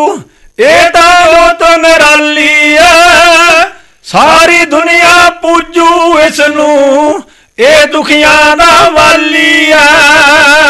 ਇਹ ਤਾਂ ਬਹੁਤ ਨਿਰਾਲੀ ਐ, ਸਾਰੀ ਦੁਨੀਆ ਪੂਜੂ ਇਸ ਨੂੰ, ਇਹ ਦੁਖੀਆਂ ਦਾ ਵਾਲੀ ਐ।